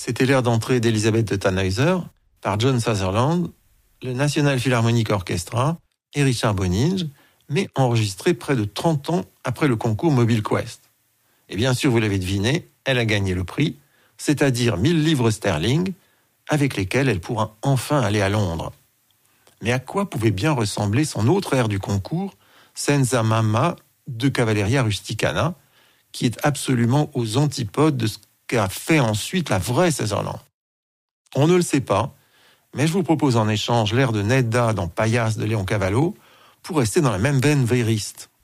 C'était l'air d'entrée d'Elisabeth de Tannhäuser par John Sutherland, le National Philharmonic Orchestra et Richard Boninge, mais enregistré près de 30 ans après le concours Mobile Quest. Et bien sûr, vous l'avez deviné, elle a gagné le prix, c'est-à-dire 1000 livres sterling, avec lesquels elle pourra enfin aller à Londres. Mais à quoi pouvait bien ressembler son autre air du concours, Senza Mamma de Cavalleria Rusticana, qui est absolument aux antipodes de ce qu'a fait ensuite la vraie Sutherland. On ne le sait pas, mais je vous propose en échange l'air de Nedda dans Paillasse de Léon Cavallo pour rester dans la même veine vériste.